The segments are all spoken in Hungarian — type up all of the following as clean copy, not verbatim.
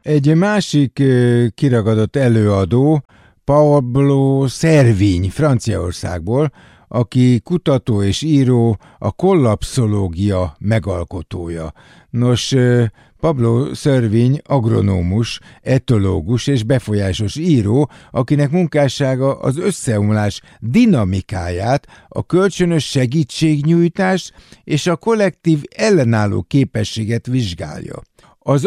Egy másik kiragadott előadó, Pablo Servigne Franciaországból, aki kutató és író, a kollapszológia megalkotója. Nos, Pablo Servigne agronómus, etológus és befolyásos író, akinek munkássága az összeomlás dinamikáját, a kölcsönös segítségnyújtás és a kollektív ellenálló képességet vizsgálja. Az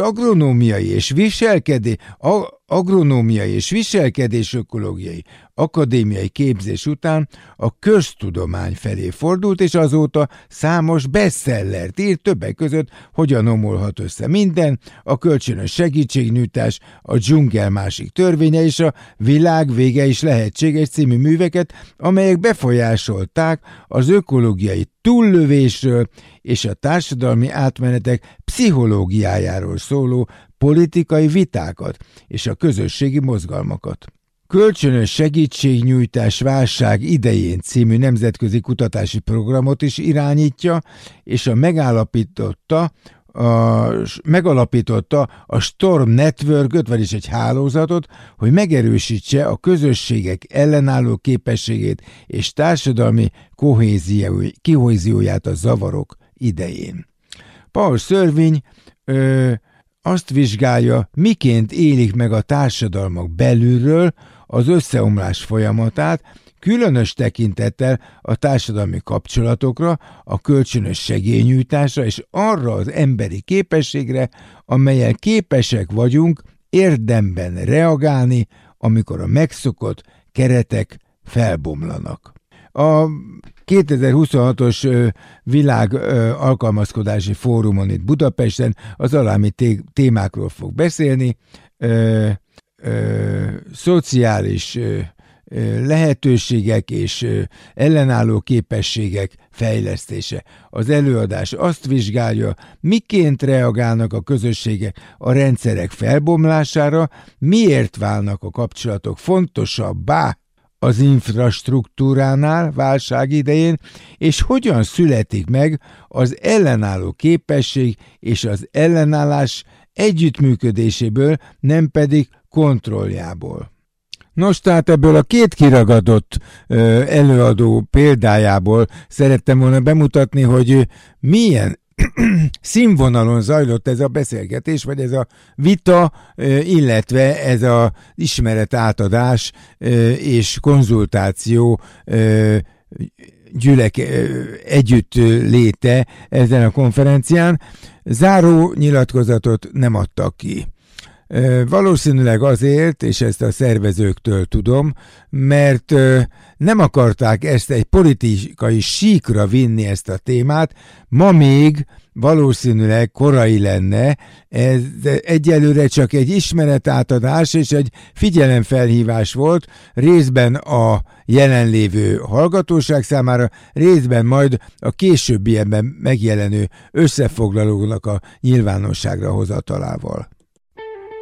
agronómiai és viselkedés ökológiai akadémiai képzés után a köztudomány felé fordult, és azóta számos bestsellert írt, többek között Hogyan omolhat össze minden, A kölcsönös segítségnyújtás, A dzsungel másik törvénye és A világ vége is lehetséges című műveket, amelyek befolyásolták az ökológiai túllövésről és a társadalmi átmenetek pszichológiájáról szóló politikai vitákat és a közösségi mozgalmakat. Kölcsönös segítségnyújtás válság idején című nemzetközi kutatási programot is irányítja, és megalapította a Storm Network-öt, vagyis egy hálózatot, hogy megerősítse a közösségek ellenálló képességét és társadalmi kohézióját a zavarok idején. Paul Servigne azt vizsgálja, miként élik meg a társadalmak belülről az összeomlás folyamatát, különös tekintettel a társadalmi kapcsolatokra, a kölcsönös segélynyújtásra és arra az emberi képességre, amellyel képesek vagyunk érdemben reagálni, amikor a megszokott keretek felbomlanak. A 2026-os világ alkalmazkodási fórumon itt Budapesten az alábbi témákról fog beszélni: szociális lehetőségek és ellenálló képességek fejlesztése. Az előadás azt vizsgálja, miként reagálnak a közösségek a rendszerek felbomlására, miért válnak a kapcsolatok fontosabbá az infrastruktúránál válság idején, és hogyan születik meg az ellenálló képesség és az ellenállás együttműködéséből, nem pedig kontrolljából. Nos, tehát ebből a két kiragadott előadó példájából szerettem volna bemutatni, hogy milyen színvonalon zajlott ez a beszélgetés, vagy ez a vita, illetve ez az ismeretátadás és konzultáció együtt léte ezen a konferencián. Záró nyilatkozatot nem adtak ki. Valószínűleg azért, és ezt a szervezőktől tudom, mert nem akarták ezt egy politikai síkra vinni, ezt a témát. Ma még valószínűleg korai lenne, ez egyelőre csak egy ismeretátadás és egy figyelemfelhívás volt, részben a jelenlévő hallgatóság számára, részben majd a későbbiekben megjelenő összefoglalónak a nyilvánosságra hozatalával.